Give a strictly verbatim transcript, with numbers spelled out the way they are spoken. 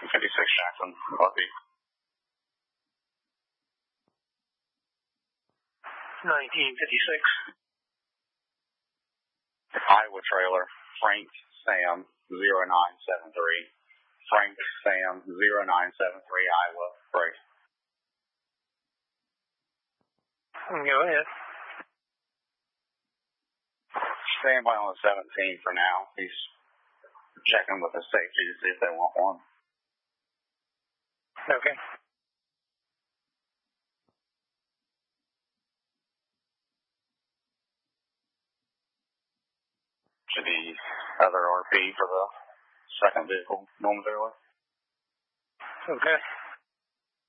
fifty-six Jackson, Buffy. nineteen fifty-six. Iowa trailer, Frank Sam zero nine seven three. Frank Sam zero nine seven three, Iowa, break. Go ahead. Stand by on the seventeen for now. He's checking with the safety to see if they want one. Okay. To the other R P for the second vehicle momentarily. Okay.